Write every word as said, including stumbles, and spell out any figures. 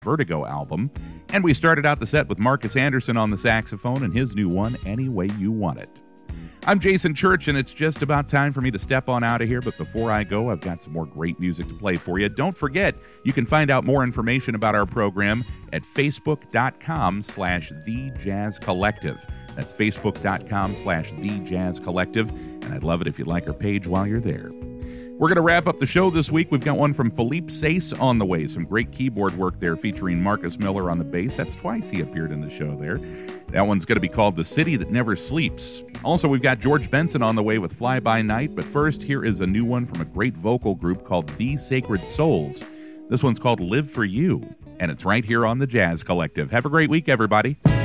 Vertigo album. And we started out the set with Marcus Anderson on the saxophone and his new one, Any Way You Want It. I'm Jason Church, and it's just about time for me to step on out of here, but before I go, I've got some more great music to play for you. Don't forget, you can find out more information about our program at facebook.com slash The Jazz Collective. That's facebook.com slash The Jazz Collective, and I'd love it if you'd like our page while you're there. We're going to wrap up the show this week. We've got one from Philippe Sace on the way. Some great keyboard work there featuring Marcus Miller on the bass. That's twice he appeared in the show there. That one's going to be called The City That Never Sleeps. Also, we've got George Benson on the way with Fly By Night. But first, here is a new one from a great vocal group called The Sacred Souls. This one's called Live For You, and it's right here on the Jazz Collective. Have a great week, everybody.